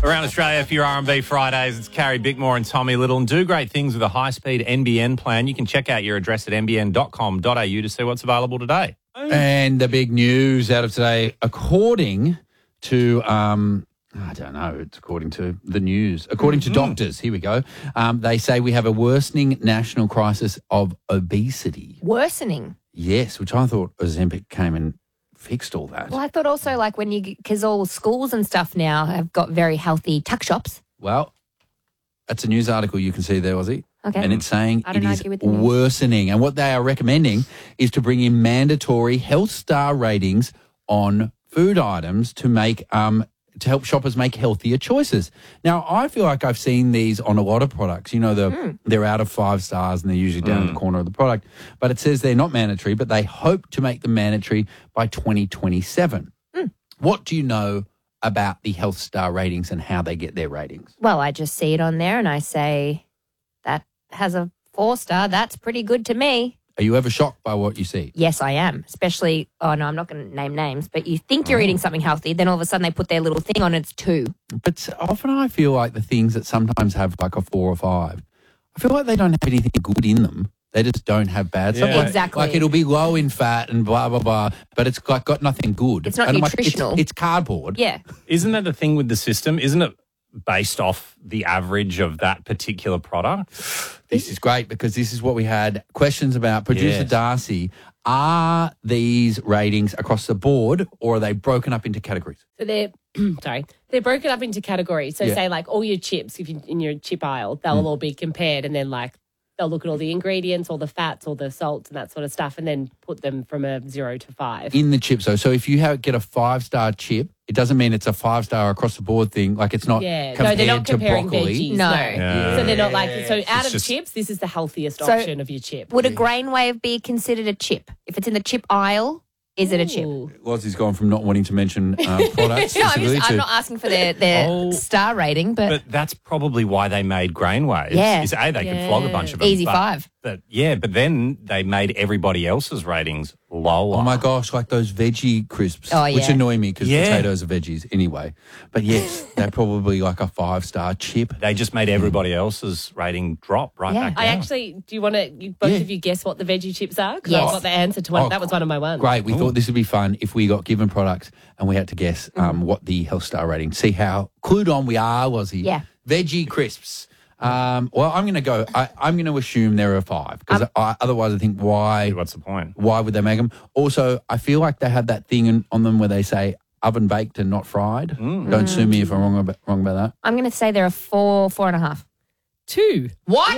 Around Australia for your R&B Fridays, it's Carrie Bickmore and Tommy Little. And do great things with a high-speed NBN plan. You can check out your address at nbn.com.au to see what's available today. And the big news out of today, according to, I don't know, it's according to the news. According to doctors, here we go, they say we have a worsening national crisis of obesity. Worsening? Yes, which I thought Ozempic came and fixed all that. Well, I thought also like because all schools and stuff now have got very healthy tuck shops. Well, that's a news article you can see there, Ozzy. Okay. And it's saying I it don't is argue with the news. worsening. And what they are recommending is to bring in mandatory health star ratings on food items to make to help shoppers make healthier choices. Now, I feel like I've seen these on a lot of products. You know, they're out of 5 stars and they're usually down at the corner of the product. But it says they're not mandatory, but they hope to make them mandatory by 2027. What do you know about the health star ratings and how they get their ratings? Well, I just see it on there and I say, that has a 4-star. That's pretty good to me. Are you ever shocked by what you see? Yes, I am. Especially, oh no, I'm not going to name names, but you think you're eating something healthy, then all of a sudden they put their little thing on, it's 2. But often I feel like the things that sometimes have like a 4 or 5, I feel like they don't have anything good in them. They just don't have bad stuff. Yeah. Like, Exactly. Like it'll be low in fat and blah, blah, blah, but it's like got nothing good. It's not And I'm like, nutritional. it's cardboard. Yeah. Isn't that the thing with the system? Isn't it based off the average of that particular product? This is great because this is what we had questions about. Producer Yes. Darcy, are these ratings across the board or are they broken up into categories? So they're they're broken up into categories. So Yeah. say like all your chips, if you in your chip aisle, they'll all be compared, and then like they'll look at all the ingredients, all the fats, all the salts, and that sort of stuff, and then put them from a 0 to 5. In the chip, so if you get a 5-star chip, it doesn't mean it's a 5-star across the board thing. Like it's not Yeah, no, compared they're not to comparing broccoli. veggies. No. Yeah. So they're not like, so out of just- chips, this is the healthiest So- option of your chip. Would a grain wave be considered a chip? If it's in the chip aisle, is it a chip? Ooh. Lozzie's gone from not wanting to mention products No, specifically I'm to... not asking for their Oh. star rating, but But that's probably why they made grain waves. Yeah. Is A, they could flog a bunch of them. Easy but, 5. But then they made everybody else's ratings lower. Oh, my gosh, like those veggie crisps, Oh, which yeah. annoy me because Yeah. potatoes are veggies anyway. But yes, they're probably like a 5-star chip. They just made everybody else's rating drop right Yeah. back down. I actually, do you want to, both Yeah. of you guess what the veggie chips are? Because Yes. I've got the answer to one. Oh, That was one of my ones. Great. We thought this would be fun if we got given products and we had to guess what the health star rating. See how clued on we are, Lozzie. Yeah. Veggie crisps. Well, I'm going to go. I'm going to assume there are 5 because otherwise I think why What's the point? would they make them? Also, I feel like they have that thing on them where they say oven baked and not fried. Don't sue me if I'm wrong about that. I'm going to say there are 4.5. 2. What?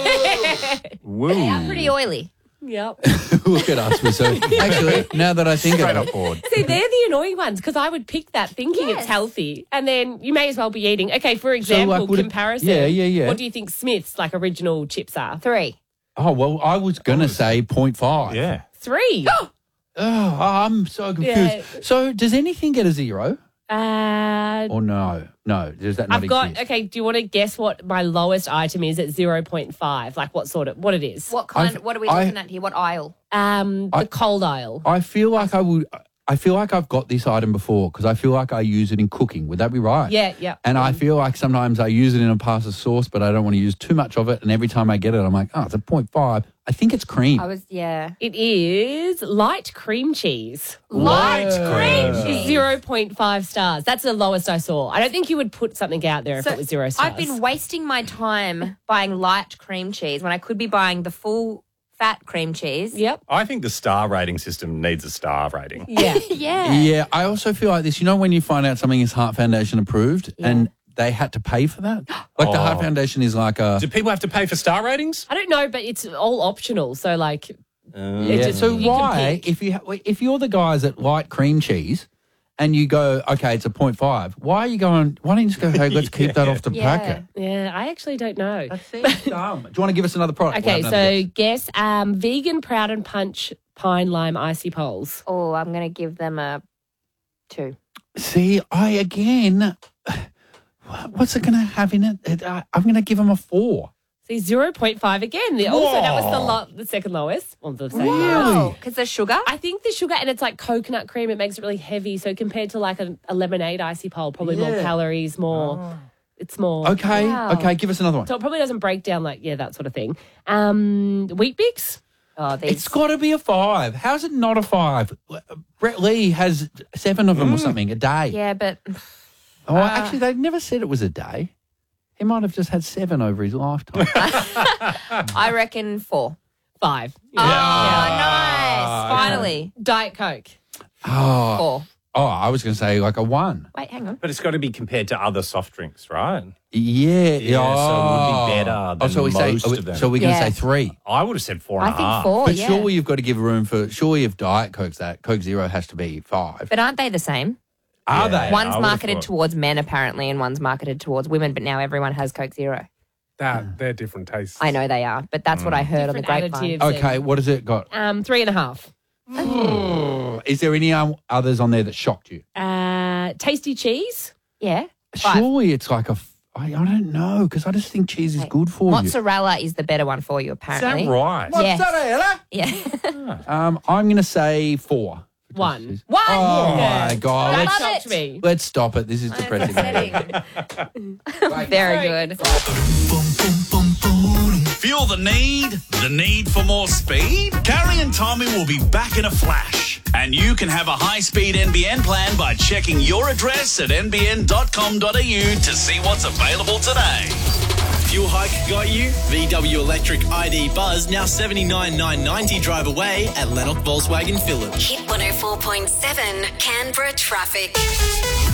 Woo. They are pretty oily. Yep. Look at us. We're so actually now that I think Straight of up it, board. See, they're the annoying ones because I would pick that thinking Yes. it's healthy, and then you may as well be eating. Okay, for example, would it- comparison. Yeah. What do you think Smith's like original chips are? 3. oh well, I was gonna say 0.5. Yeah. 3. Oh, I'm so confused. Yeah. So does anything get a 0 Uh, or no? No, does that not I've got. exist? Okay, do you want to guess what my lowest item is at 0.5? Like what it is? What kind? I've- What are we I- looking at here? What aisle? The cold aisle. I feel like I feel like I've got this item before because I feel like I use it in cooking. Would that be right? Yeah. And I feel like sometimes I use it in a pasta sauce, but I don't want to use too much of it. And every time I get it, I'm like, oh, it's a 0.5. I think it's cream. It is light cream cheese. Light cream. Is 0.5 stars. That's the lowest I saw. I don't think you would put something out there if it was 0 stars. I've been wasting my time buying light cream cheese when I could be buying the full fat cream cheese. Yep. I think the star rating system needs a star rating. Yeah. Yeah. Yeah, I also feel like this. You know when you find out something is Heart Foundation approved and they had to pay for that? Like the Heart Foundation is like a... Do people have to pay for star ratings? I don't know, but it's all optional. So like, Yeah, so you can why, pick. if you're the guys that like cream cheese and you go, okay, it's a 0.5, why are you going, why don't you just go, hey, let's keep that off the Yeah. packet? Yeah, I actually don't know. That seems dumb. Do you want to give us another product? Okay, We'll have another so guess vegan Proud and Punch pine lime icy poles. Oh, I'm going to give them a 2. guess. See, what's it going to have in it? I'm going to give them a 4. See, 0.5 again. Also, that was the second lowest. Well, the second lowest. Because the sugar? I think the sugar, and it's like coconut cream, it makes it really heavy. So compared to like a lemonade icy pole, probably more calories, more. It's more. Okay. Wow. Okay. Give us another one. So it probably doesn't break down like, that sort of thing. Wheat Bix. Oh, It's got to be a 5. How's it not a 5? Brett Lee has 7 of them or something a day. Yeah, but Oh, actually, they never said it was a day. He might have just had 7 over his lifetime. I reckon 4. 5. Oh, nice. Finally. Diet Coke. 4. Oh, I was going to say like a 1. Wait, hang on. But it's got to be compared to other soft drinks, right? Yeah. Yeah, so it would be better than so we say, most of them. So we're going to Yeah. say 3. I would have said 4.5. I think 4, But yeah. surely you've got to give room for, surely if Diet Coke's that, Coke Zero has to be 5. But aren't they the same? Are Yeah. they? I One's would've marketed thought. towards men, apparently, and one's marketed towards women, but now everyone has Coke Zero. They're different tastes. I know they are, but that's what I heard on the Different grapevine. additives. Okay, what has it got? 3.5. Is there any others on there that shocked you? Tasty cheese. Yeah. 5. Surely it's like I don't know, because I just think cheese is Wait, good for you. Mozzarella is the better one for you, Is apparently. that right? Yes. Mozzarella? Yeah. I'm going to say 4. 1. Oh, my God. That Love shocked it. me. Let's stop it. This is depressing. Very good. Feel the need for more speed? Carrie and Tommy will be back in a flash. And you can have a high-speed NBN plan by checking your address at nbn.com.au to see what's available today. Fuel hike got you? VW Electric ID Buzz now $79,990 drive away at Lennox Volkswagen Phillip. Hit 104.7 Canberra traffic.